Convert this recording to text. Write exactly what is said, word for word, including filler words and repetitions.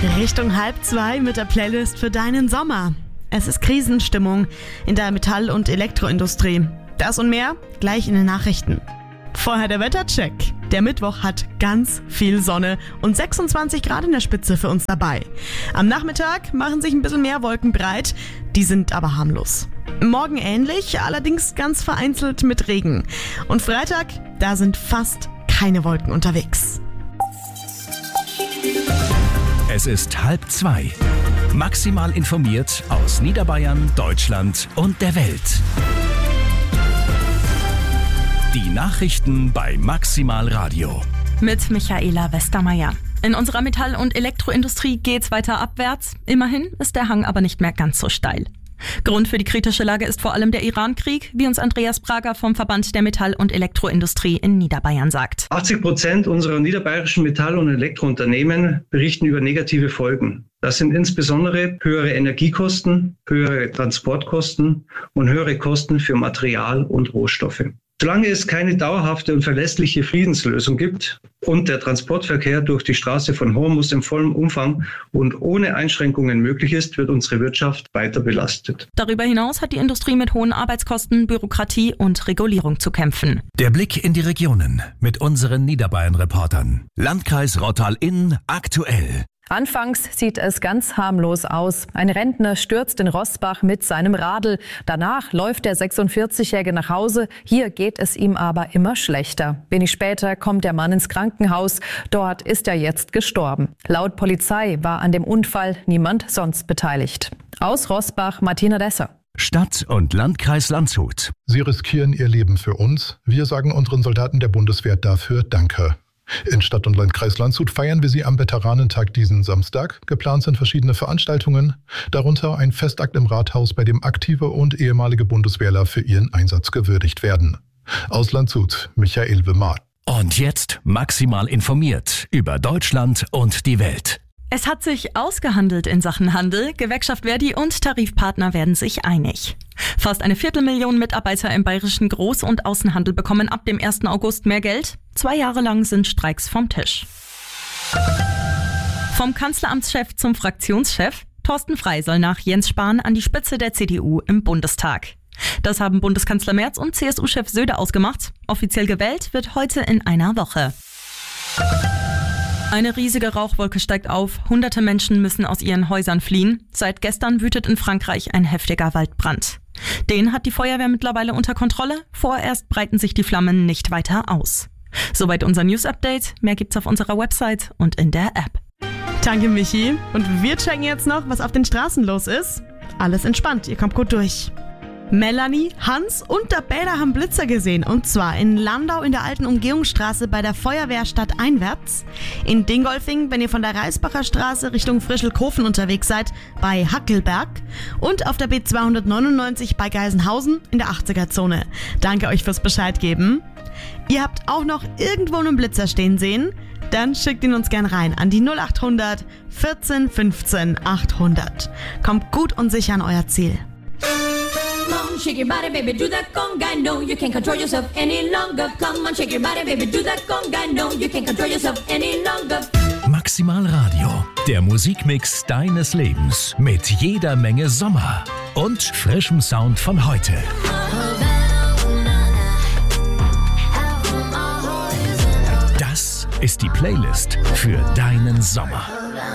Richtung halb zwei mit der Playlist für deinen Sommer. Es ist Krisenstimmung in der Metall- und Elektroindustrie. Das und mehr gleich in den Nachrichten. Vorher der Wettercheck. Der Mittwoch hat ganz viel Sonne und sechsundzwanzig Grad in der Spitze für uns dabei. Am Nachmittag machen sich ein bisschen mehr Wolken breit, die sind aber harmlos. Morgen ähnlich, allerdings ganz vereinzelt mit Regen. Und Freitag, da sind fast keine Wolken unterwegs. Es ist halb zwei. Maximal informiert aus Niederbayern, Deutschland und der Welt. Die Nachrichten bei Maximal Radio. Mit Michaela Westermeier. In unserer Metall- und Elektroindustrie geht's weiter abwärts. Immerhin ist der Hang aber nicht mehr ganz so steil. Grund für die kritische Lage ist vor allem der Iran-Krieg, wie uns Andreas Prager vom Verband der Metall- und Elektroindustrie in Niederbayern sagt. achtzig Prozent unserer niederbayerischen Metall- und Elektrounternehmen berichten über negative Folgen. Das sind insbesondere höhere Energiekosten, höhere Transportkosten und höhere Kosten für Material und Rohstoffe. Solange es keine dauerhafte und verlässliche Friedenslösung gibt und der Transportverkehr durch die Straße von Hormuz im vollen Umfang und ohne Einschränkungen möglich ist, wird unsere Wirtschaft weiter belastet. Darüber hinaus hat die Industrie mit hohen Arbeitskosten, Bürokratie und Regulierung zu kämpfen. Der Blick in die Regionen mit unseren Niederbayern-Reportern. Landkreis Rottal-Inn aktuell. Anfangs sieht es ganz harmlos aus. Ein Rentner stürzt in Roßbach mit seinem Radl. Danach läuft der sechsundvierzigjährige nach Hause. Hier geht es ihm aber immer schlechter. Wenig später kommt der Mann ins Krankenhaus. Dort ist er jetzt gestorben. Laut Polizei war an dem Unfall niemand sonst beteiligt. Aus Roßbach, Martina Desser. Stadt- und Landkreis Landshut. Sie riskieren ihr Leben für uns. Wir sagen unseren Soldaten der Bundeswehr dafür Danke. In Stadt- und Landkreis Landshut feiern wir sie am Veteranentag diesen Samstag. Geplant sind verschiedene Veranstaltungen, darunter ein Festakt im Rathaus, bei dem aktive und ehemalige Bundeswehrler für ihren Einsatz gewürdigt werden. Aus Landshut, Michael Wimmer. Und jetzt maximal informiert über Deutschland und die Welt. Es hat sich ausgehandelt in Sachen Handel. Gewerkschaft Verdi und Tarifpartner werden sich einig. Fast eine Viertelmillion Mitarbeiter im bayerischen Groß- und Außenhandel bekommen ab dem ersten August mehr Geld. Zwei Jahre lang sind Streiks vom Tisch. Vom Kanzleramtschef zum Fraktionschef. Thorsten Frey soll nach Jens Spahn an die Spitze der C D U im Bundestag. Das haben Bundeskanzler Merz und C S U-Chef Söder ausgemacht. Offiziell gewählt wird heute in einer Woche. Eine riesige Rauchwolke steigt auf. Hunderte Menschen müssen aus ihren Häusern fliehen. Seit gestern wütet in Frankreich ein heftiger Waldbrand. Den hat die Feuerwehr mittlerweile unter Kontrolle. Vorerst breiten sich die Flammen nicht weiter aus. Soweit unser News-Update. Mehr gibt's auf unserer Website und in der App. Danke, Michi. Und wir checken jetzt noch, was auf den Straßen los ist. Alles entspannt, ihr kommt gut durch. Melanie, Hans und der Bäder haben Blitzer gesehen. Und zwar in Landau in der alten Umgehungsstraße bei der Feuerwehrstadt einwärts. In Dingolfing, wenn ihr von der Reisbacher Straße Richtung Frischelkofen unterwegs seid, bei Hackelberg. Und auf der B zweihundertneunundneunzig bei Geisenhausen in der achtziger-Zone. Danke euch fürs Bescheid geben. Ihr habt auch noch irgendwo einen Blitzer stehen sehen? Dann schickt ihn uns gern rein an die null achthundert vierzehn fünfzehn achthundert. Kommt gut und sicher an euer Ziel. Come on, shake your body, baby, do that conga. No, you can't control yourself any longer. Come on, shake your body, baby, do that conga. No, you can't control yourself any longer. Maximal Radio, der Musikmix deines Lebens mit jeder Menge Sommer und frischem Sound von heute. Das ist die Playlist für deinen Sommer.